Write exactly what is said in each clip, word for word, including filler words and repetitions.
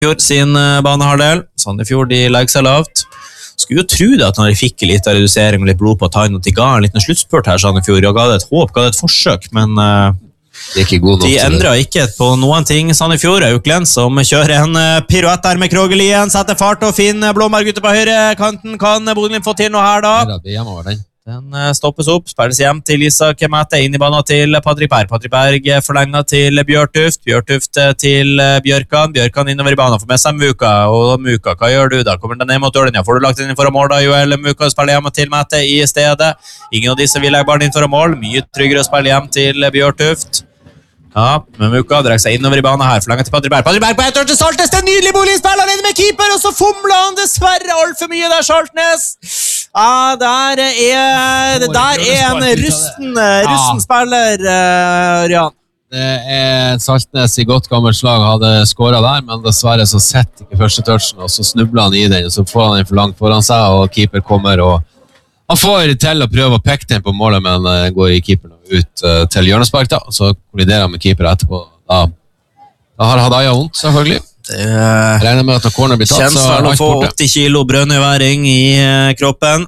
Sandefjord sin banehalvdel. Sandefjord, de legger seg lavt. Skulle jo tro det at når de fikk litt av redusering og litt blod på tann, og de ga en liten sluttspurt her, Sandefjord, og ga det et håp, ga det et forsøk, men uh, de, de endret ikke på noen ting. Sandefjord er Auklend som kjører en uh, piruett der med Krogelien, setter fart og finner Blomberg ute på høyre kanten. Kan Bodø få til noe her da? Nei, det hjemme over den. Den stoppes opp, spilles hjem til Isak Mette, inn i banen til Patrick Berg. Patrick Berg forlenget til Bjørtuft, Bjørtuft til Bjørkan, Bjørkan innover i banen, får med seg Muka, og Muka, hva gjør du da? Kommer den ned mot døren, ja, får du lagt den inn for å mål da, Joel Muka spiller hjem til Mette i stedet. Ingen av disse vil legge ballen inn for å mål, mye tryggere å spille hjem til Bjørtuft. Ja, men Muka drar seg innover i banen her, forlenget til Patrick Berg. Patrick Berg på ett år til Saltnes, det er nydelig boligspill alene med keeper, og så fumler han dessverre alt for mye der, Saltnes. Ja, der er, det der er en rusten, rusten spiller, Ørjan. Det er Saltnes i godt gammelt slag, hadde skåret der, men dessverre så setter ikke første touchen, og så snubler han i den, og så får han den for langt foran seg, og keeper kommer, og han får til å prøve å pekke den på målet, men går i keeperen ut uh, til hjørnespark da, og så kolliderer han med keeper etterpå. Da, da har Hadaya vondt, selvfølgelig. Det regner med at når corner blir tatt, kjennes vel å få åtti kilo brønneværing i uh, kroppen.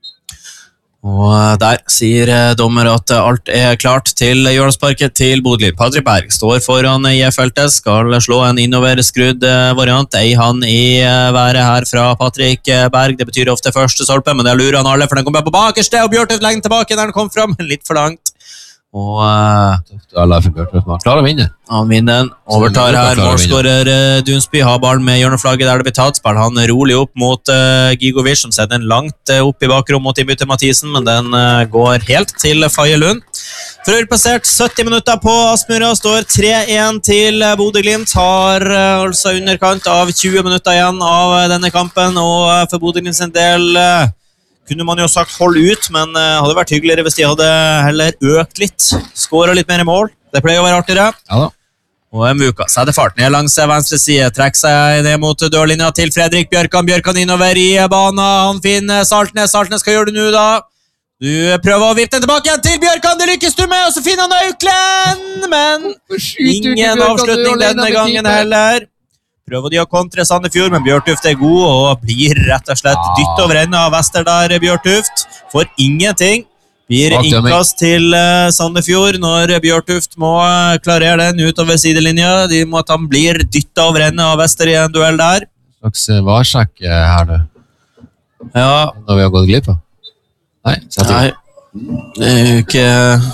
Og uh, der sier uh, dommer at uh, alt er klart til hjørnesparket til Bodø. Patrick Berg står foran i feltet, skal slå en innoverskrudd uh, variant. Ei han i uh, været her fra Patrick Berg. Det betyr ofte første stolpe, men det lurer han alle, for den kommer på bakerste, og Bjørtuft legger tilbake når den kom frem, litt for langt. Og uh, klarer å vinne. Han vinner den, overtar her, målskårer uh, Dunsby, har ballen med hjørneflagget der det blir tatt, spiller han rolig opp mot uh, Gigovic, som setter den langt uh, opp i bakrom mot Ibytte Mathisen, men den uh, går helt til Faye Lund. For øyeblikket passert sytti minutter på Aspmyra, står tre én til Bodø Glimt, har uh, altså underkant av tjue minutter igjen av uh, denne kampen, og uh, for Bodø Glimt sin del uh, kunne man jo sagt hold ut, men uh, hadde vært hyggeligere hvis de hadde heller økt litt, skåret litt mer i mål. Det pleier å være artigere. Ja da. Og Muka setter fart ned langs venstre side, trekker seg ned mot dørlinja til Fredrik Bjørkan. Bjørkan innover i banen, han finner Saltnes. Saltnes, hva gjør du nå da? Du prøver å vippe den tilbake igjen til Bjørkan, det lykkes du med, og så finner han Auklend, men ingen avslutning denne gangen heller. Prøver de å kontre Sandefjord, men Bjørtuft er god og blir rett og slett dytt over ende av Vester der, Bjørtuft. For ingenting. Blir innkast til uh, Sandefjord når Bjørtuft må uh, klarere den utover sidelinja. De må at han blir dyttet over ende av Vester i en duell der. Slags varsjekk her nå. Ja. Når vi har gått glipp av. Nei, Nei, det er jo ikke...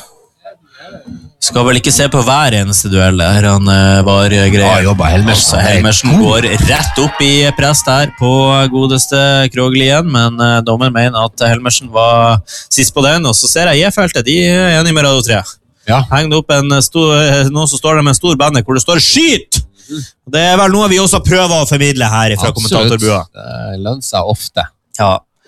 Skal vel ikke se på hver eneste duell der han uh, var greier. Ja, jobba Helmersen. Helmersen går rett opp i press der på godeste Krogelien, men uh, dommer mener at Helmersen var sist på den, og så ser jeg i feltet, de er enige med Radio tre. Ja. Henger opp en stor, noen som står der med en stor banner hvor det står «Skyt!» Det er vel noe vi også prøver å formidle her fra kommentatorbua. Det lønner seg ofte. Ja.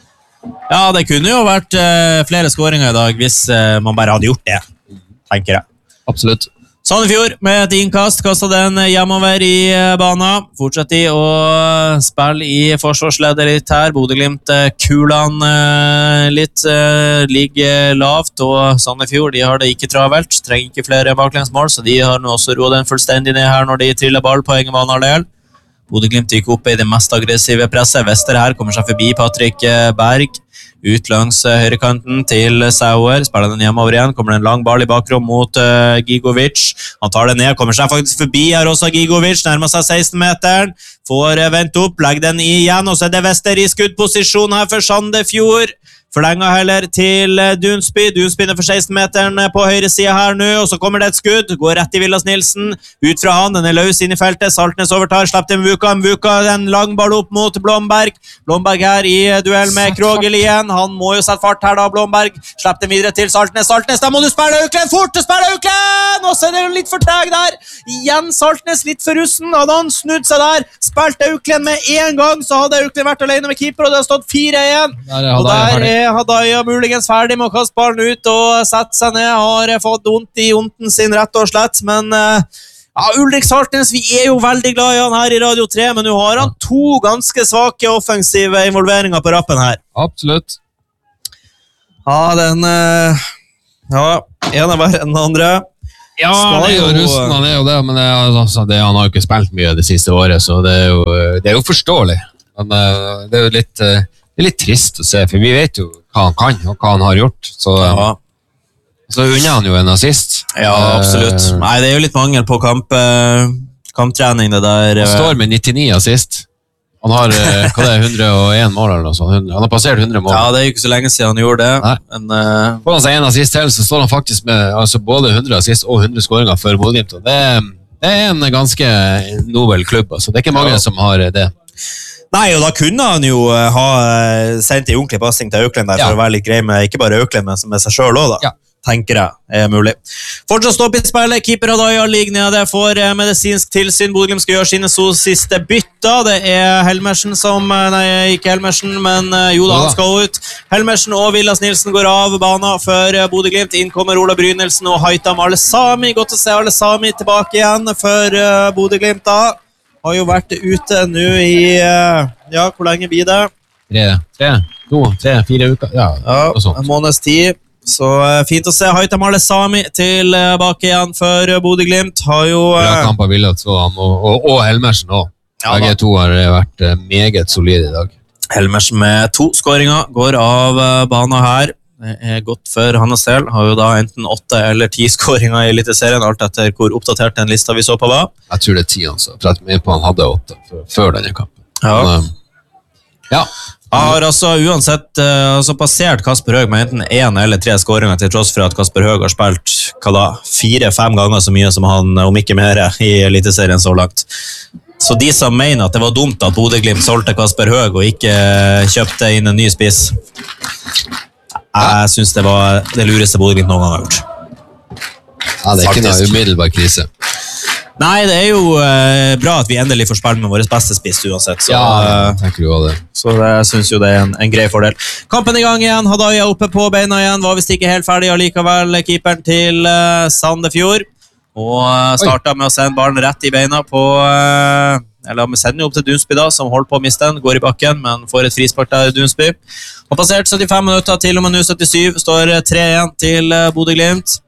Ja, det kunne jo vært uh, flere skåringer i dag hvis uh, man bare hadde gjort det, tenker jeg. Absolutt. Sandefjord med et innkast, kastet den hjemover i banen. Fortsetter de å spille i forsvarsleddet litt her. Bodø Glimt kulene litt, ligger lavt, og Sandefjord, de har det ikke travelt. Trenger ikke flere baklengsmål, så de har nå også roet den fullstendig ned her når de triller ball på egen banehalvdel. Bodø Glimt gikk opp i det mest aggressive presset. Vester her kommer seg forbi Patrick Berg. Ut langs høyrekanten til Sauer, spiller den hjemover igjen, kommer det en lang ball i bakrom mot uh, Gigovic, han tar den ned, kommer seg faktisk forbi her også Gigovic, nærmer seg seksten meteren, får uh, vent opp, legger den igjen, og så er det Vester i skuddposisjon her for Sandefjord, forlenget heller til Dunsby, Dunsby for seksten meteren på høyre side her nå, og så kommer det et skudd, går rett i Villas Nilsen, ut fra han, den er løs inn i feltet, Saltnes overtar, slapp til Mvuka, Mvuka en lang ball opp mot Blomberg, Blomberg her i duell med Krogelien, han må jo sette fart her da, Blomberg, slapp den videre til Saltnes, Saltnes, da må du spille Auklend, fort du spiller Auklend, og så er det jo litt for treg der, igjen Saltnes litt for russen, hadde han snudd seg der, spilte Auklend med en gang, så hadde Auklend vært alene med keeper, og det har stått fire igjen, og der er Hadaya muligens ferdig med å kaste ballen ut og sette seg ned, har fått ondt i onten sin rett og slett, men ja, Ulrik Saltnes, vi er jo veldig glad i han her i Radio tre, men nå har han to ganske svake offensive involveringer på rappen her. Absolutt. Ja, den ja, en er verre enn den andre. Ja, han er jo rusten, han er jo det, men det, altså, det, han har jo ikke spilt mye det siste året, så det er jo, det er jo forståelig. Men det er jo litt, det er litt trist å se, for vi vet jo hva han kan, og hva han har gjort. Så, ja. Så unner han jo en assist. Ja, absolutt. Nei, det er jo litt mangel på kamp, kamptrening, det der. Han står med nittini assist. Han har hva det er, hundre og en mål eller noe sånt. Han har passert hundre mål. Ja, det er jo ikke så lenge siden han gjorde det. Nei. Men, uh... Får han seg en assist til, så står han faktisk med altså, både hundre assist og hundre skåringer for Bodø-Glimt. Det, det er en ganske nobel klubb. Altså. Det er ikke mange ja. som har det. Nei, og da kunne han jo ha sendt en ordentlig passing til Auklend der, ja. for å være litt grei med ikke bare Auklend, men med seg selv også da. Ja. Tenker jeg er mulig. Fortsatt stopp i spillet, keeper Hadaya ligger nede for medisinsk tilsyn. Bodø-Glimt skal gjøre sine så siste bytter. Det er Helmersen som, nei, ikke Helmersen, men jo da, han skal ut. Helmersen og Villas Nilsen går av banen for Bodø-Glimt. Inn kommer Ola Brynildsen og Haitam Alesami. Godt å se Alesami tilbake igjen for Bodø-Glimt da. Har jo vært ute nå i, ja, hvor lenge blir det? Tre, tre, to, tre, fire uker. Ja, ja en måneds tid. Så fint å se Haitam Alesami tilbake igjen for Bodø-Glimt. Har jo... Bra kamp av Villat og, og, og Helmersen også. Ja, begge to har vært meget solide i dag. Helmersen med to skåringer går av banen her. Det er godt for Hannes del. Har jo da enten åtte eller ti skåringer i Eliteserien, alt etter hvor oppdatert den lista vi så på var. Jeg tror det er ti, altså. For jeg mener på han hadde åtte før denne kampen. Ja. Men, ja. Jeg har altså uansett uh, altså passert Kasper Høeg med enten en eller tre skåringer til tross for at Kasper Høeg har spilt hva da, fire-fem ganger så mye som han, om ikke mer, i Eliteserien så langt. Så de som mener at det var dumt at Bodø-Glimt solgte Kasper Høeg og ikke kjøpte inn en ny spiss, jeg synes det var det lureste Bodø-Glimt noen gang har gjort. Ja, det er ikke noe umiddelbar krise. Nei, det er jo uh, bra at vi endelig får spille med våre beste spiss uansett. Så, ja, tenker du også det. Så jeg synes jo det er en, en grei fordel. Kampen i gang igjen, Hadaya oppe på beina igjen, var vist ikke helt ferdig allikevel, keeperen til uh, Sandefjord. Og uh, startet Oi. med å sende ballen rett i beina på, uh, eller vi sender jo opp til Dunsby da, som holder på å miste den, går i bakken, men får et frispark der i Dunsby. Og passert syttifem minutter til og med nå syttisju, står tre igjen til uh, Bodø-Glimt.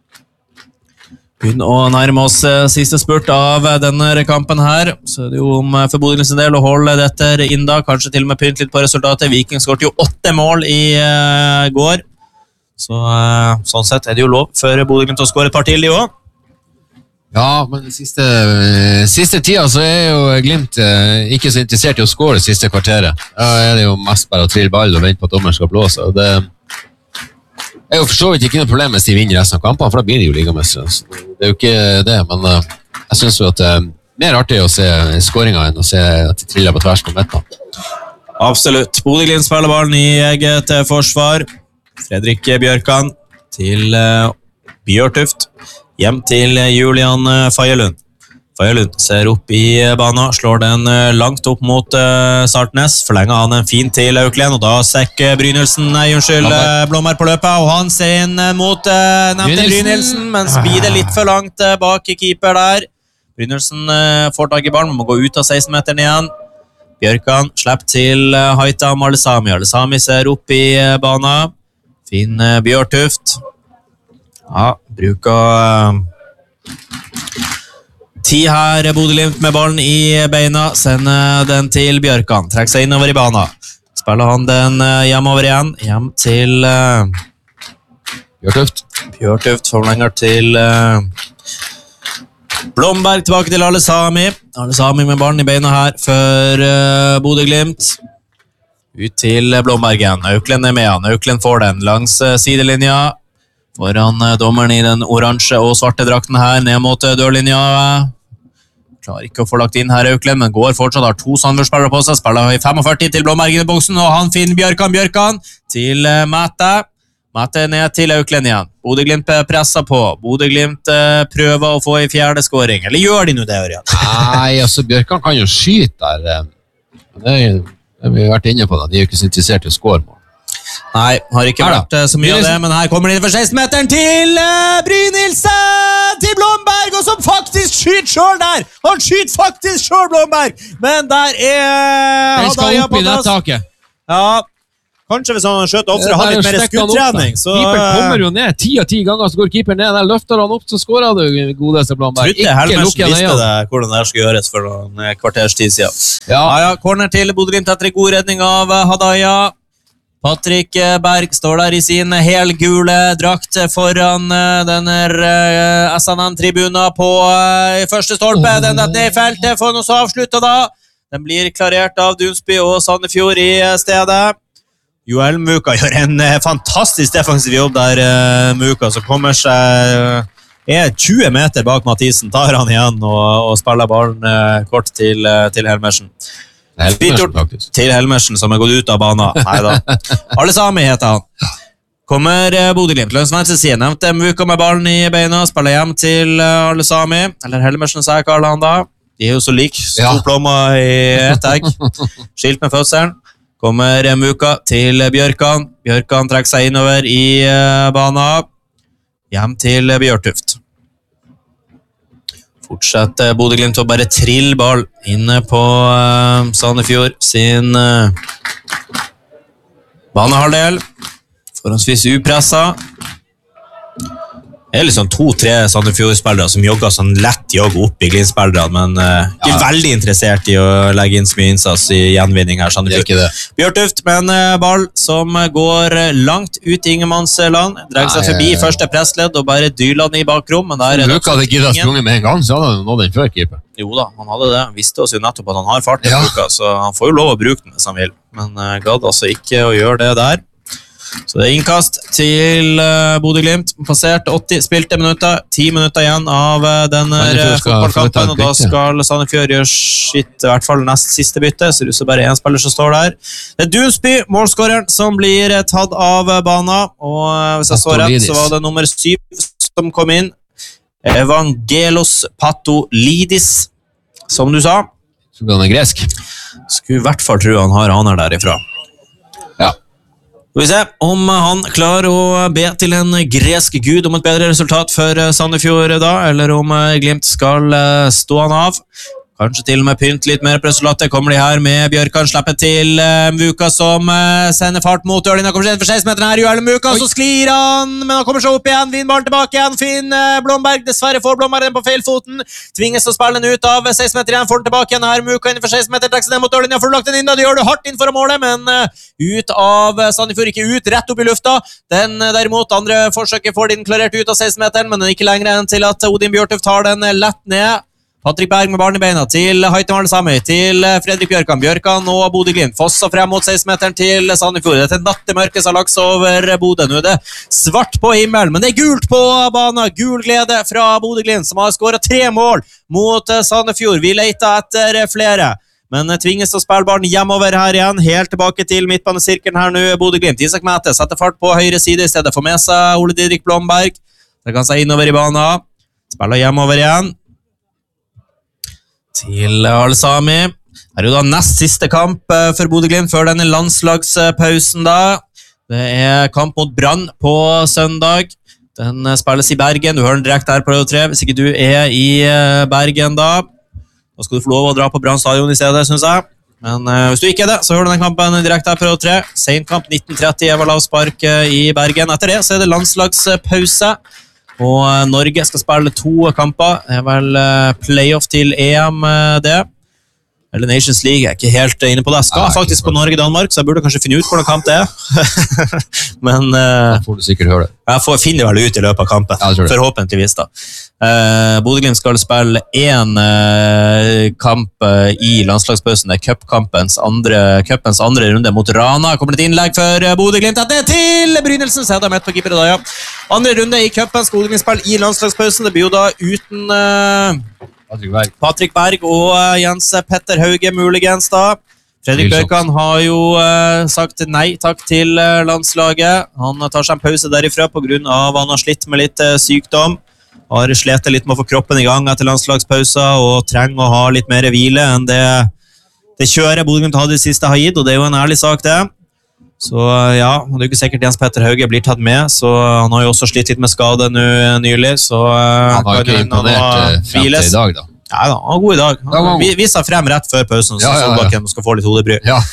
Begynner å nærme oss siste spurt av denne kampen her, så er det jo om for Bodø-Glimt sin del å holde dette inn da, kanskje til og med pynt litt på resultatet. Viking skåret jo åtte mål i uh, går, så uh, sånn sett er det jo lov for Bodø-Glimt å skåre et par til de også. Ja, men siste, siste tida så er jo Glimt uh, ikke så interessert i å skåre siste kvarteret. Da er det jo mest bare å trille ball og vente på at dommer skal blåse, og det Det er jo for så vidt ikke noe problem hvis de vinner resten av kampene, for da blir de jo ligamestere. Det er jo ikke det, men uh, jeg synes jo at det er mer artig å se skåringer enn å se at de triller på tvers på midten. Absolutt. Bodø-Glimt spiller ballen i eget forsvar. Fredrik Bjørkan til uh, Bjørtuft. Hjem til Julian Fajelund. Fajelund ser opp i banen, slår den langt opp mot uh, Saltnes, forlenger han en fin til Auklend, og da sekker Brynildsen, nei, unnskyld, uh, Blomberg på løpet, og han ser inn mot uh, nevnte Brynildsen, men speeder litt for langt uh, bak keeper der. Brynildsen uh, får tak i ballen, må gå ut av seksten-meteren igjen. Bjørkan slipper til uh, Haitam Alesami. Alesami ser opp i uh, banen. Fin uh, Bjørtuft. Ja, bruker... Uh, Ti her, Bodø-Glimt med ballen i beina, sender den til Bjørkan, trekker seg innover i banen. Spiller han den hjemover igjen, hjem til uh, Bjørtuft. Bjørtuft forlenger til uh, Blomberg, tilbake til Alesami. Alesami med ballen i beina her for uh, Bodø-Glimt. Ut til Blomberg igjen, Auklend er med han, Auklend får den langs uh, sidelinja. Foran uh, dommeren i den oransje og svarte drakten her, ned mot uh, dørlinja. Klarer ikke å få lagt inn her Auklend, men går fortsatt, har to Sandefjord-spillere på seg, spiller i femogførti til Blomberg i boksen, og han finner Bjørkan, Bjørkan til uh, Mette. Mette ned til Auklend igjen. Bodø-Glimt presser på. Bodø-Glimt uh, prøver å få i fjerde skåring. Eller gjør de nå det, Ørjan? Nei, altså Bjørkan kan jo skyte der. Det er, det har vi vært inne på da. De er jo ikke så interessert i å skåre mål. Nei, har ikke vært så mye av det, men her kommer de for seksten-meteren til uh, Brynildsen, til Blomberg, og som faktisk skyter selv der. Han skyter faktisk selv, Blomberg, men der er... Den skal opp i nettaket. Ja, kanskje hvis han skjøt oftere, hadde litt mer skuddtrening. Keeper kommer jo ned, ti av ti ganger så går keeper ned, der løfter han opp, så skårer du godeste Blomberg. Trodde Helmersen visste det, hvordan det skal gjøres for noen kvarterstid siden. Ja. Ja, ja, corner til Bodø-Glimt etter god redning av Hadaya. Patrick Berg står der i sin helgule drakt foran denne S N N-tribunen på første stolpe. Den er ned i feltet, for noe så avsluttet da. Den blir klarert av Dunsby og Sandefjord i stedet. Joel Muka gjør en fantastisk defensiv jobb der, Muka, som kommer seg er tjue meter bak Mathisen, tar han igjen og, og spiller ballen kort til, til Helmersen. Helmersen, til Helmersen, som er gått ut av banen. Neida. Alle sammen heter han. Kommer Bodø-Glimt. Lønns venstre side. Nevnte Muka med ballen i beina. Spiller hjem til Alle Sami. Eller Helmersen, sier kaller han da. De er jo så lik. To ja. Plommer i ett egg. Skilt med fødselen. Kommer Muka til Bjørkan. Bjørkan trekker seg innover i banen. Hjem til Bjørtuft. Fortsetter Bodø-Glimt å bare trille ball inne på uh, Sandefjord sin uh, banehalvdel. Forhåndsvis upressa. Det er liksom to-tre Sandefjord-spillere som jogger sånn lett jogg opp i Glimt-spillere, men uh, ikke ja. Veldig interessert i å legge inn så mye innsats i gjenvinning her. Bjørtuft med en uh, ball som går langt ut i Ingemannsland, dreier seg forbi ja, ja. Første pressledd og bare dyler den i bakrom. Men der Luka hadde giddet sprunget med en gang, så hadde han nådd den før keeper. Jo da, han hadde det. Han visste oss jo nettopp at han har fart i ja. Luka, så han får jo lov å bruke den hvis han vil. Men uh, gadd altså ikke å gjøre det der. Så det er innkast til uh, Bodø-Glimt. Passert åtti spilte minutter, ti minutter igjen av uh, denne fotballkampen, og da skal Sandefjord gjøre sitt, i hvert fall nest siste bytte, så det er bare en spiller som står der. Det er Dunsby, målskåreren, som blir tatt av banen, og uh, hvis jeg så rett, så var det nummer syv som kom inn. Evangelos Patolidis, som du sa. Tror han er gresk. Skulle i hvert fall tro han har aner derifra. Skal vi se om han klarer å be til en gresk gud om et bedre resultat for Sandefjord da, eller om Glimt skal stå han av. Kanskje til og med pynt litt mer på resultatet. Kommer de her med Bjørkan, slipper til uh, Muka som uh, sender fart mot døren. Han kommer seg inn for seksten meter her, Joel Muka, så sklir han, men han kommer seg opp igjen, vinner ballen tilbake igjen, Finn uh, Blomberg, dessverre får Blomberg den på feilfoten, tvinges å spille den ut av seksten meter igjen, får den tilbake igjen her, Muka inn for seksten meter, trekker seg ned mot døren, får du lagt den inn, da det gjør du hardt inn for å måle, men uh, ut av uh, Sandefjord, ikke ut, rett opp i lufta. Den uh, derimot, andre forsøket får den klarert ut av seksten meteren, men den er ikke lenger enn til at Odin Bjørtuft tar den uh, lett ned. Patrick Berg med barn i beina til Haitem Alesami, til Fredrik Bjørkan. Bjørkan og Bodø-Glimt. Fossa frem mot seksten meteren til Sandefjord. Dette er nattemørket som har lagt seg over Bodø. Nå er det svart på himmelen, men det er gult på banen. Gul glede fra Bodø-Glimt, som har skåret tre mål mot Sandefjord. Vi leter etter flere, men tvinges til å spille ballen hjemover her igjen. Helt tilbake til midtbanesirkelen her nå, Bodø-Glimt. Isak Mæte setter fart på høyre side i stedet. Får med seg Ole Didrik Blomberg. Det kan seg innover i banen. Spiller hjemover igjen til Alesami. Her er jo da nest siste kamp for Bodø-Glimt før denne landslagspausen da. Det er kamp mot Brann på søndag. Den spilles i Bergen. Du hører den direkte her på Radio tre. Hvis ikke du er i Bergen da, da skal du få lov å dra på Brann stadion i stedet, synes jeg. Men uh, hvis du ikke er det, så hører du den kampen direkte her på Radio tre. Senkamp nitten tretti, Eva Lavspark i Bergen. Etter det så er det landslagspause. Og Norge skal spille to kamper. Det er vel playoff til E M det. Eller Nations League, jeg er ikke helt inne på det. Jeg skal ja, faktisk på Norge-Danmark, så jeg burde kanskje finne ut hvordan kamp det er. Men uh, da får du sikkert høre det. Jeg får finne vel ut i løpet av kampen. Ja, forhåpentligvis da. Uh, Bodø-Glimt skal spille en uh, kamp uh, i landslagspausen. Det er cupkampens andre, cupens andre runde mot Rana. Kommer det et innlegg for uh, Bodø-Glimt. Det er til Brynelsen, så er det med på keeper da, ja. Andre runde i cupen skal Bodø-Glimt spille i landslagspausen. Det blir jo da uten... Uh, Patrick Berg. Patrick Berg og uh, Jens Petter Hauge muligens da. Fredrik Bjørkan har jo uh, sagt nei takk til uh, landslaget. Han tar seg en pause derifra på grunn av han har slitt med litt uh, sykdom. Har slitt litt med å få kroppen i gang etter landslagspauser og trenger å ha litt mer hvile enn det, det kjøret Bodø-Glimt hadde i siste har gitt, og det er jo en ærlig sak det. Så ja, det er jo ikke sikkert Jens Petter Hauge blir tatt med, så han har jo også slitt litt med skade nå nylig, så han har ikke imponert frem til i dag da. Ja, da, han var god i dag. Han viser frem rett før pausen, så ja, ja, ja. Solbakken skal få litt hodebry. Ja.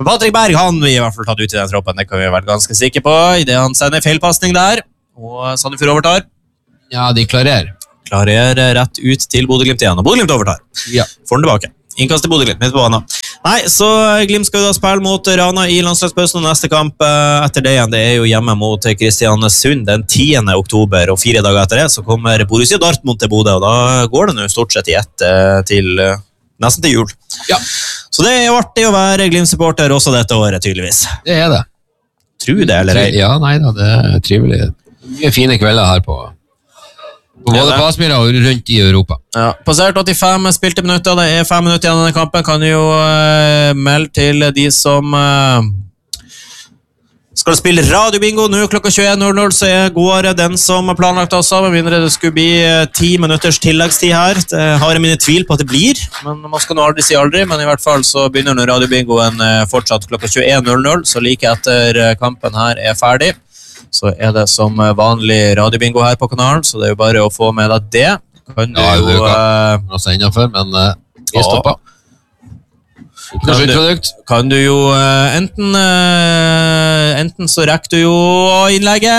Men Patrick Berg, han vi i hvert fall tatt ut i den troppen, det kan vi være ganske sikre på, i det han sender feilpassning der, og Sandefjord overtar. Ja, de klarerer. Klarerer rett ut til Bodø-Glimt igjen, og Bodø-Glimt overtar. Ja. Får den tilbake. Innkast til Bodø-Glimt, midt på banen. Nei, så Glimt skal jo da spille mot Rana i landslagspausen, og neste kamp etter det igjen, det er jo hjemme mot Kristiansund den tiende oktober, og fire dager etter det så kommer Borussia Dortmund til Bodø, og da går det nå stort sett i ett til nesten til jul. Ja. Så det er jo artig å være Glimt-supporter også dette året, tydeligvis. Det er det. Tror det, eller ei? Ja, nei da, det er trivelig. Mye fine kvelder her på På både på Aspmyra og rundt i Europa. Ja, passert åttifem spilte minutter, det er fem minutter igjen i denne kampen. Kan jo uh, melde til de som uh, skal spille radiobingo nå klokka tjueen null null, så går den som planlagt også, med mindre det skulle bli ti uh, minutters tilleggstid her. Det har jeg mine tvil på at det blir, men man skal nå aldri si aldri, men i hvert fall så begynner nå radiobingoen uh, fortsatt klokka tjueen null null, så like etter uh, kampen her er ferdig. Så er det som vanlig radiobingo her på kanalen, så det er jo bare å få med deg det. Kan du ja, jo... Det kan uh, også innenfor, men uh, vi stopper. Kan du, kan du jo uh, enten uh, enten så rekker du jo innlegget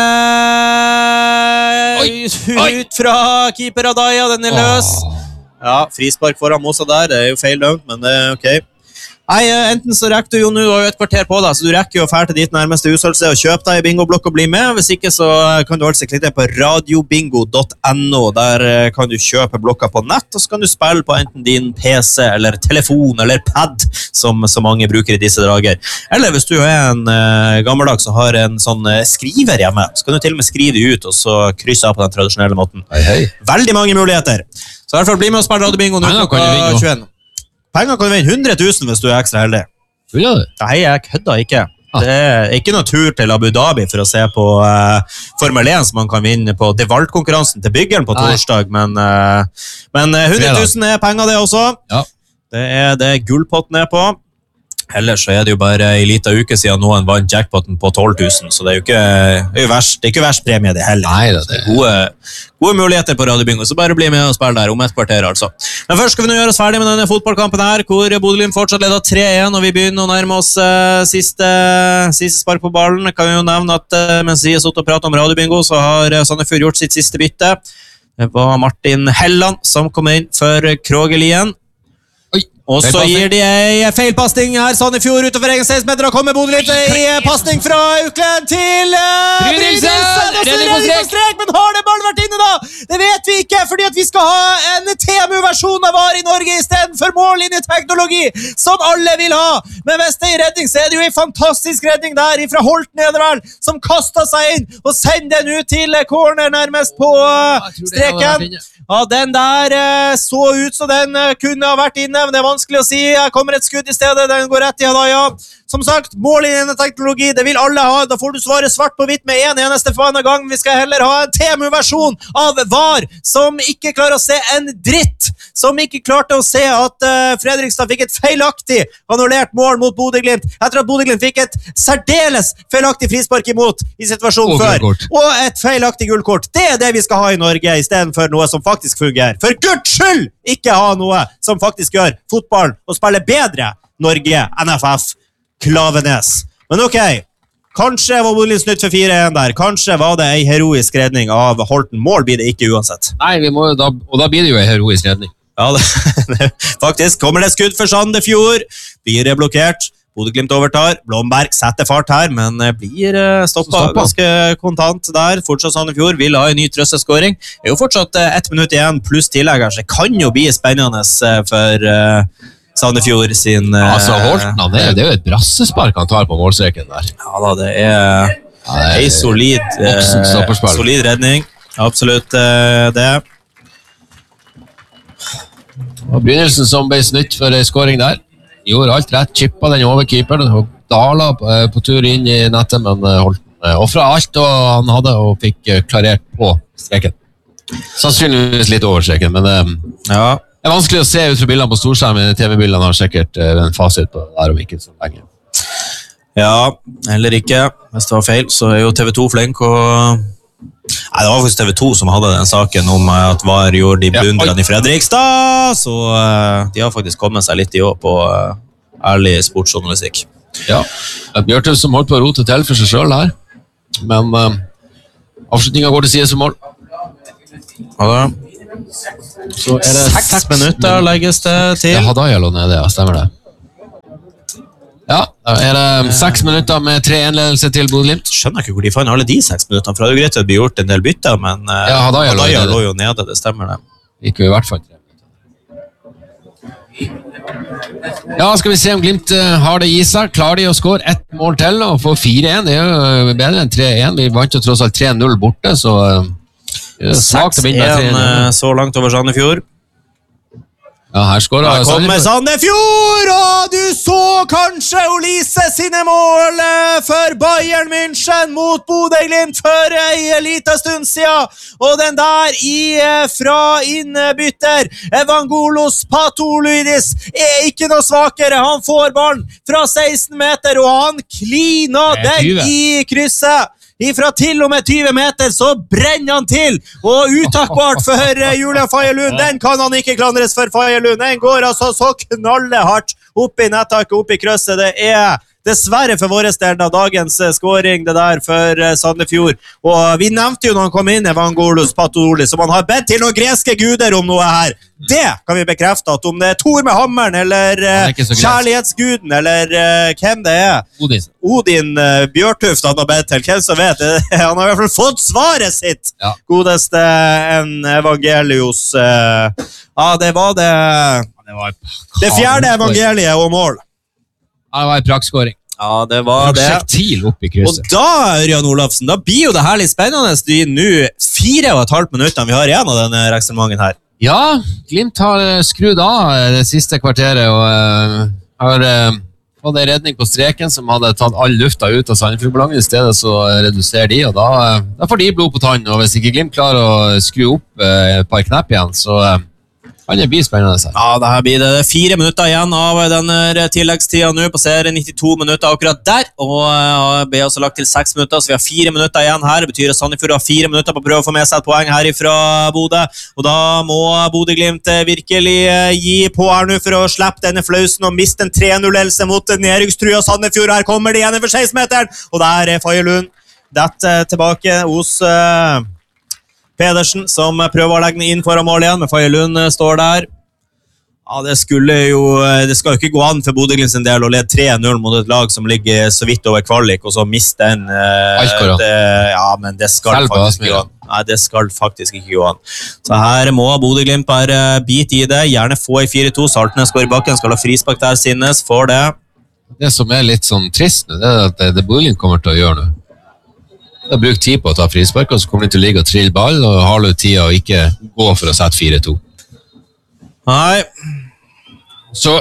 ut fra keeper Adaya, den er løs. Ja, frispark foran Mosa der, det er jo feil dømt, men det er ok. Nei, enten så rekker du jo nå et kvarter på deg, så du rekker jo å fære til ditt nærmeste husholdssted og kjøpe deg i bingoblokk og bli med. Hvis ikke så kan du altså klikke på radiobingo punktum no. Der kan du kjøpe blokka på nett, og så kan du spille på enten din P C eller telefon eller pad, som så mange bruker i disse dager. Eller hvis du er en uh, gammeldags og har en sånn uh, skriver hjemme, så kan du til og med skrive det ut og så krysse av på den tradisjonelle måten. Hei, hei. Veldig mange muligheter. Så i hvert fall bli med og spille radiobingo nå klokka tjueen. Penger kan du vinne hundre tusen hvis du er ekstra heldig. Ja, det. Nei, jeg kødder ikke. Det er ikke noe tur til Abu Dhabi for å se på uh, Formel én som man kan vinne på Devalt-konkurransen til byggeren på torsdag, men, uh, men uh, hundre tusen er penger det også. Ja. Det er det gullpotten er på. Ellers så er det jo bare en liten uke siden noen vant jackpotten på tolv tusen, så det er jo ikke, det er jo verst, det er ikke verst premie det heller. Nei, det er gode, gode muligheter på radiobingo, så bare bli med og spille der om et kvarter altså. Men først skal vi nå gjøre oss ferdig med denne fotballkampen her, hvor Bodø-Glimt fortsatt leder tre én, og vi begynner å nærme oss uh, siste, siste spark på ballen. Jeg kan jo nevne at uh, mens vi har stått og pratet om radiobingo, så har uh, Sandefjord gjort sitt siste bytte. Det var Martin Helland som kom inn for Krogelien. Og så gir de en feilpassning her, Sandefjord utenfor egen seksten-meter, og kommer Bodø-Glimt i passning fra Aukland til uh, Brynildsen, og så redning på strek, men har det ballen vært inne da? Det vet vi ikke, fordi at vi skal ha en T M U-versjon av V A R i Norge i stedet for mållinjeteknologi, som alle vil ha. Men hvis det er redning, så er det jo en fantastisk redning der, fra Holt Nederveld, som kastet seg inn, og sender den ut til corner nærmest på uh, streken. Ja, den der uh, så ut så den uh, kunne ha vært inne, men det var vanskelig å si. Her kommer et skudd i stedet, den går rett i Hadaya. Som sagt, mållinjeteknologi, det vil alle ha. Da får du svare svart på hvitt med en eneste for en gang. Vi skal heller ha en T M U-versjon av V A R, som ikke klarer å se en dritt. Som ikke klarte å se at uh, Fredrikstad fikk et feilaktig annullert mål mot Bodø-Glimt, etter at Bodø-Glimt fikk et særdeles feilaktig frispark imot i situasjonen og før. Og et feilaktig gullkort. Det er det vi skal ha i Norge, i stedet for noe som faktisk fungerer. For Guds skyld ikke ha noe som faktisk gjør fotballen og spiller bedre Norge, N F F, Klavenes. Men ok, kanskje var Bodø-Glimt snytt for fire én der. Kanskje var det en heroisk redning av Holten. Mål blir det ikke uansett. Nei, vi må, da, og da blir det jo en heroisk redning. Ja, det, faktisk kommer det skudd for Sandefjord. Blir det blokkert. Bodø-Glimt overtar. Blomberg setter fart her, men blir stoppet ganske kontant der. Fortsatt Sandefjord vil ha en ny trøsteskåring. Det er jo fortsatt ett minutt igjen pluss tillegg, så det kan jo bli spennende for Sandefjord sin... Altså, Holten, det er, det er jo et brassespark han tar på målstreken der. Ja da, det er, ja, det er en solid, eh, solid redning. Absolutt eh, det. Og Brynildsen som ble snytt for en skåring der. Gjorde alt rett, chippa den over keeperen, og Dala på, på tur inn i nettet, men Holten offret alt og han hadde, og fikk klarert på streken. Sannsynligvis litt over streken, men... Eh, ja. Det er vanskelig å se ut fra bildene på storskjermen, men T V-bildene har sikkert en fasit på det der om ikke så lenge. Ja, eller ikke. Hvis det var feil, så er jo T V to flink, og... Nei, det var faktisk T V to som hadde den saken om at V A R gjorde de blundrene i Fredrikstad, så uh, de har faktisk kommet seg litt i år på uh, ærlig sportsjournalistikk. Ja, Bjørtøv som holdt på å rote til for seg selv her. Men uh, avslutningen går til side som mål. Ja da. Så er det seks, seks minutter min... legges det til. Det hadde jeg lå nede, ja, stemmer det. Ja, da er det seks minutter med tre en-ledelse til Bodø-Glimt. Skjønner ikke hvor de fann alle de seks minuttene, for det er jo greit at det blir gjort en del bytter, men uh, ja, Hadaya lå, lå jo nede, det stemmer det. Ikke i hvert fall. Ja, skal vi se om Glimt har det i seg. Klarer de å skåre ett mål til og få fire en? Det er jo bedre enn tre en. Vi vant jo tross alt tre null borte, så det er svagt å vinne tre en. Så langt over Sandefjord. Ja, her skårer Her kommer Sandefjord, og du så kanskje Olise sine mål for Bayern München mot Bodø-Glimt for en liten stund siden, og den der i, fra innbytter Evangelos Patoluidis er ikke noe svakere. Han får ballen fra seksten meter, og han kliner den i krysset. Ifra til og med tyve meter så brenner han til, og utakbart for Julian Fagerlund. Den kan han ikke klandres for Fagerlund. Den går altså så knallehardt opp i nettaket, opp i krysset. Det er dessverre for våre del av dagens scoring det der for Sandefjord. Og vi nevnte jo når han kom inn Evangelos Patoluidis, som han har bedt til noen greske guder om noe her. Det kan vi bekrefte, at om det er Thor med hammeren, eller uh, kjærlighetsguden, eller uh, hvem det er. Odin. Odin uh, Bjørtuft han har bedt til, hvem som vet. Han har i hvert fall fått svaret sitt. Ja. Godeste en Evangelios. Uh, ja, det var det. Det, var det fjerde evangeliet og mål. Ja, det var en praktskåring. Ja, det var det. Prosjektil opp i krysset. Og da, Ørjan Olafsen, da blir jo det her litt spennende. De nå fire og et halvt minutter vi har igjen av denne rekselmangen her. Ja, Glimt har skrudd av det siste kvarteret, og uh, har uh, fått en redning på streken som hadde tatt all lufta ut av Sandefjord-belangen. I stedet så reduserer de, og da, uh, da får de blod på tann. Og hvis ikke Glimt klarer å skru opp uh, et par knepp igjen, så... Uh, kan det bli spennende seg. Ja, det her blir det fire minutter igjen av denne tilleggstida nå, passerer nittito minutter akkurat der, og uh, blir også lagt til seks minutter, så vi har fire minutter igjen her. Det betyr at Sandefjord har fire minutter på å prøve å få med seg et poeng her fra Bodø, og da må Bodø-Glimt virkelig uh, gi på her nå for å slippe denne flausen og miste en tre null-ledelse mot nedrykkstrua Sandefjord. Her kommer de igjen for seksten-meteren, og der er Fagerlund dette uh, tilbake hos... Uh, Pedersen, som prøver å legge den inn foran mål igjen, men Fagerlund står der. Ja, det skulle jo det skal jo ikke gå an for Bodø-Glimt sin del å lede tre null mot et lag som ligger så vidt over kvalik, og så miste den eh, det, ja, men det skal Selv faktisk ikke gå an. Nei, det skal faktisk ikke gå an. Så her må Bodø-Glimt bare bite i det, gjerne få i fire to. Saltnes går i bakken, skal ha frispark der, Sinnes får det. Det som er litt sånn trist nå, det er at det, det Bodø-Glimt kommer til å gjøre nå. De har brukt tid på å ta frispark, og så kommer de til å ligge og trille ball, og har du tid å ikke gå for å sette fire to. Nei. Så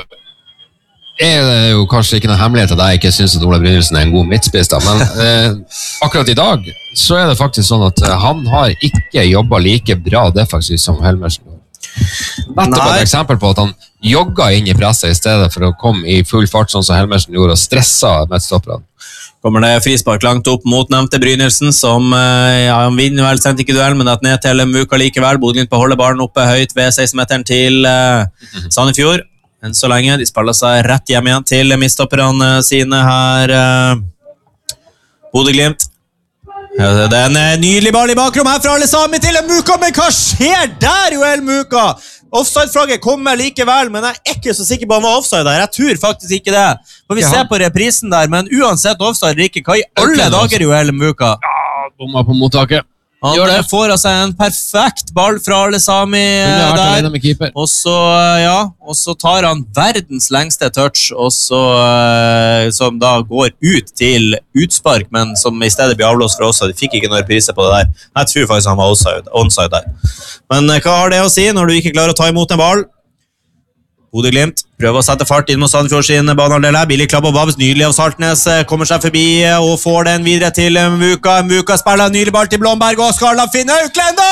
er det jo kanskje ikke noe hemmelighet at jeg ikke synes at Ola Brynildsen er en god midtspiss, da, men eh, akkurat i dag så er det faktisk sånn at han har ikke jobbet like bra defensivt som Helmersen. Nettopp et eksempel på at han jogget inn i presset i stedet for å komme i full fart sånn som Helmersen gjorde, og stressa midtstopperne. Kommer det frispark langt opp mot nevnte Brynildsen, som ja, han vinner vel sendt ikke duell, men det er ned til Muka likevel. Bodø-Glimt beholder ballen oppe høyt ved seksten-meteren til uh, Sandefjord. Enn så lenge, de spiller seg rett hjem igjen til midtstopperne sine her. Uh, Bodø-Glimt. Ja, det er en nydelig ball i bakrom her fra Alesami til Muka, men hva skjer der, Joel Muka? Offside-flagget kommer likevel, men jeg er ikke så sikker på om han var offside der. Jeg tror faktisk ikke det. For vi ser på reprisen der, men uansett offside eller ikke, hva i alle dager, Joel Muka? Ja, bomma på mottaket. Han Gjør det. får altså en perfekt ball fra Alesami der, og så, ja, og så tar han verdens lengste touch, og så, som da går ut til utspark, men som i stedet blir avlåst fra oss, de fikk ikke noe reprise på det der. Jeg tror faktisk han var onside, onside der. Men hva har det å si når du ikke klarer å ta imot en ball? Bodø-Glimt prøver å sette fart inn mot Sandefjord sin banehalvdel. Billig klapp og Babs, nydelig av Saltnes, kommer seg forbi og får den videre til Muka. Muka spiller en nydelig ball til Blomberg, og skal han finne Auklenda!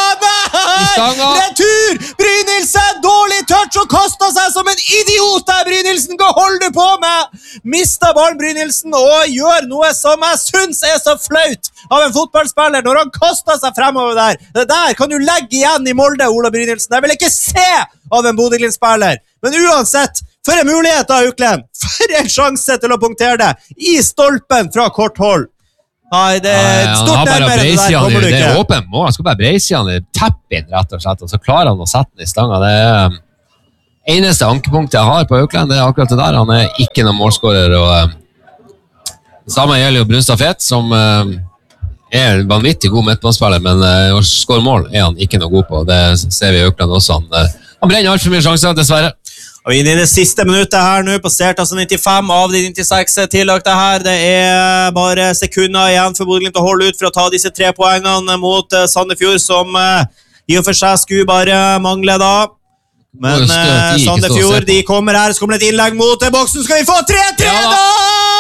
Nei! Retur! Brynildsen, dårlig touch og kastet seg som en idiot der, Brynildsen! Hva holder du på med? Mistet ballen Brynildsen og gjør noe som jeg synes er så flaut av en fotballspiller når han kastet seg fremover der. Det der kan du legge igjen i Molde, Ola Brynildsen. Jeg vil ikke se av en Bodø-Glimt-spiller. Men uansett, for en mulighet da, Auklend! For en sjanse til å punktere det! I stolpen fra kort hold! Nei, det er stort nærmere det der, kommer du ikke. Det er åpen mål, han skal bare breise han i tapp-inn, rett og slett, og så klarer han å sette den i stanga. Det er eneste ankepunktet jeg har på Auklend, det er akkurat det der. Han er ikke noen målskårer, og uh, det samme gjelder jo Brunstad Fet, som uh, er vanvittig god midtbanespiller, men uh, å skåre mål er han ikke noe god på. Det ser vi i Auklend også. Han, uh, han brenner alt for mye sjanser, dessverre. Og vi er inne i det siste minuttet her nå, passert altså nittifem av de nittiseks tillagte her. Det er bare sekunder igjen for Bodø Glimt å holde ut for å ta disse tre poengene mot uh, Sandefjord, som uh, i og for seg skulle bare mangle da. Men uh, Sandefjord, de kommer her, så kommer det et innlegg mot boksen. Skal vi få tre tre ja, da?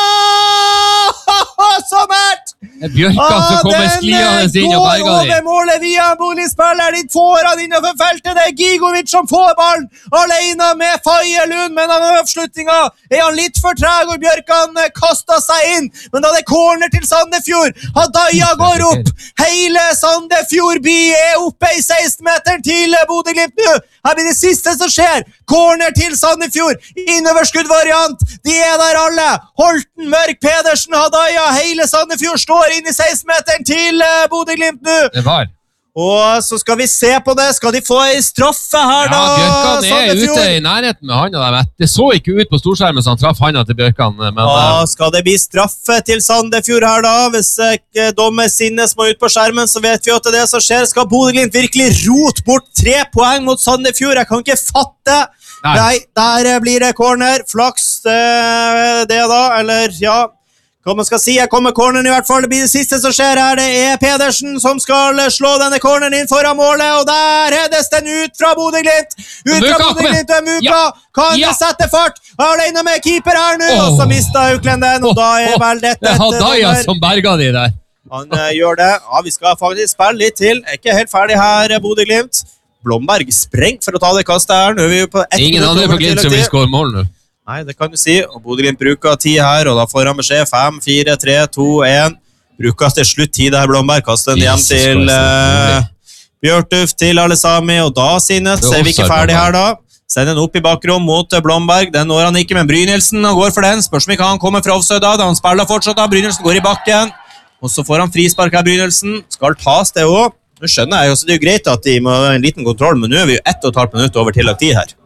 Så nært! Bjørkan som kommer skliende inn og berger den. Over målet via boligspiller. De får han innenfor feltet. Det er Gigovic som får ballen alene med Faye Lund. Men av avslutningen er han litt for treg, og Bjørkan kastet seg inn. Men da det er corner til Sandefjord. Hadaya går opp. Hele Sandefjord by er oppe i seksten-meteren til Bodø Glimt nå. Her blir det siste som skjer. Corner til Sandefjord. Innoverskuddvariant. De er der alle. Holten, Mørk, Pedersen, Hadaya. Hele Sandefjord står inn i seksten-meteren til Bodø Glimt nå. Det var. Og så skal vi se på det. Skal de få en straffe her da? Ja, Bjørkan er Sandefjord ute i nærheten med handa. Det så ikke ut på storskjermen så han traff handa til Bjørkan. Men, ja, skal det bli straffe til Sandefjord her da? Hvis ikke dommer Sinnes må ut på skjermen, så vet vi at det som skjer. Skal Bodø Glimt virkelig rote bort tre poeng mot Sandefjord? Jeg kan ikke fatte. Nei, Nei der blir det corner. Flaks det da, eller ja... Hva man skal si, jeg kommer corneren i hvert fall. Det blir det siste som skjer her. Det er Pedersen som skal slå denne corneren inn foran målet, og der hedes den ut fra Bodø Glimt. Ut fra Bodø Glimt og Muka. Ja. Kan ja. det sette fart? Alene med keeper her nå, oh. og så mistet Auklend den, og da er vel dette... Det er Hadaya som berget de der. Han uh, gjør det. Ja, vi skal faktisk spille litt til. Jeg er ikke helt ferdig her, Bodø Glimt. Blomberg sprengt for å ta det kastet her. Nå er vi jo på ett Ingen andre på Glimt som vil skåre mål nå. Nei, det kan du si. Og Bodø Glimt bruker tid her, og da får han beskjed fem, fire, tre, to, en. Bruker til slutt tid her, Blomberg. Kaster den hjem til uh, Bjørtuf, til Alesami, og da, Sinnes, er vi ikke ferdig her da. Sender den opp i bakrom mot Blomberg. Den når han ikke, men Brynildsen går for den. Spørs om ikke han kommer fra offside da, da han spiller fortsatt da. Brynildsen går i bakken, og så får han frispark her, Brynildsen. Skal tas det også. Nå skjønner jeg, så det er jo greit at de må ha en liten kontroll, men nå er vi jo ett og et halvt minutt over tillagt tid her.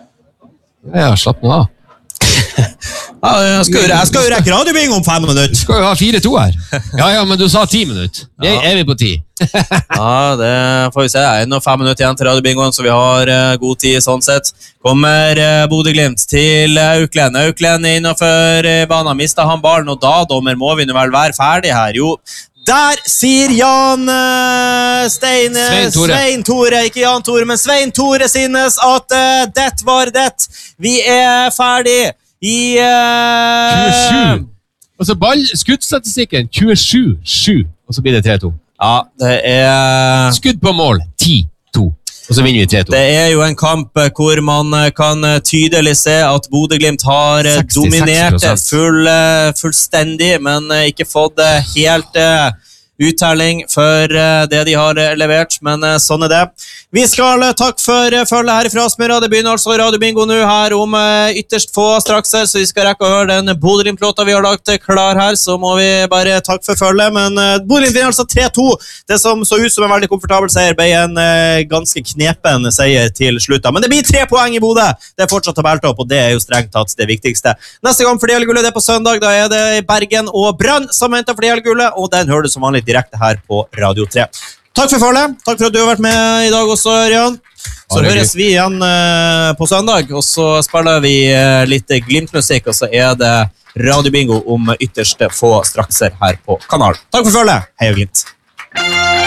Ja, slapp nå av. Ja, jeg skal jo, jeg skal jo rekke radiobingo om fem minutter. Du skal jo ha fire to her. Ja, ja, men du sa ti minutter. Ja. Er vi på ti? Ja, det får vi se. Enda fem minutter igjen til radiobingoen, så vi har uh, god tid sånn sett. Kommer uh, Bodø Glimt til Auklend. Auklend innenfor uh, banen. Mistet han ballen, og da, dommer, må vi nå vel være ferdig her. Jo, der sier Jan uh, Stein, uh, Svein Tore. Svein Tore, ikke Jan Tore, men Svein Tore Sinnes, at uh, det var det. Vi er ferdig i uh... tjuesju. Og så ball, skuddstatistikken tjuesju sju, og så blir det tre to. Ja, det er... Skudd på mål, ti to. Og så vinner vi tre to. Det er jo en kamp hvor man kan tydelig se at Bodø Glimt har dominert full, fullstendig, men ikke fått helt uttelling for det de har levert, men sånn er det. Vi skal takke for følge herifra Smøra. Det begynner altså radiobingo nå her om ytterst få straks her, så vi skal rekke å høre den Bodø Glimt-låta vi har lagt klar her, så må vi bare takke for følge, men Bodø Glimt vinner altså tre to. Det som så ut som en veldig komfortabel seier ble en ganske knepen seier til slutt. Men det blir tre poeng i Bodø. Det er fortsatt tabelltopp, og det er jo strengt tatt det viktigste. Neste gang for D L-gullet, det er på søndag. Da er det Bergen og Brann som venter for D L-gullet, og den hører du som vanlig direkte her på Radio tre. Takk for følget. Takk for at du har vært med i dag også, Ørjan. Så ja, høres vi igjen uh, på søndag, og så spiller vi uh, litt Glimt-musikk, og så er det radiobingo om ytterste få strakser her på kanalen. Takk for følget. Hei og Glimt.